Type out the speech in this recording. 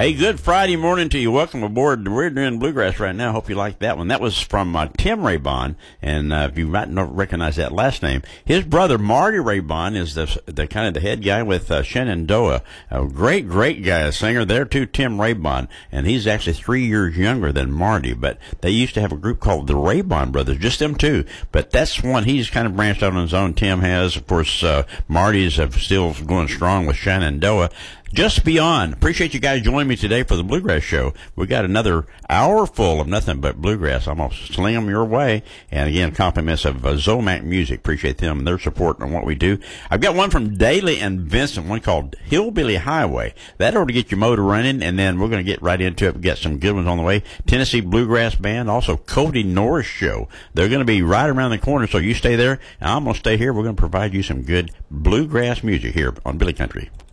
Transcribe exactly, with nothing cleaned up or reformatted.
Hey, good Friday morning to you. Welcome aboard. We're doing Bluegrass right now. Hope you like that one. That was from uh, Tim Raybon, and uh, if you might not recognize that last name, his brother Marty Raybon is the the kind of the head guy with uh, Shenandoah. A great, great guy, a singer there too, Tim Raybon, and he's actually three years younger than Marty. But they used to have a group called the Raybon Brothers, just them two. But that's one he's kind of branched out on his own. Tim has, of course. Uh, Marty's uh, still going strong with Shenandoah. Just Beyond. Appreciate you guys joining me today for the Bluegrass Show. We got another hour full of nothing but bluegrass. I'm going to sling them your way. And again, compliments of uh, Zomac Music. Appreciate them and their support on what we do. I've got one from Daly and Vincent, one called Hillbilly Highway. That ought to get your motor running, and then we're going to get right into it. We've got some good ones on the way. Tennessee Bluegrass Band, also Cody Norris Show. They're going to be right around the corner, so you stay there, and I'm going to stay here. We're going to provide you some good bluegrass music here on Billy Country.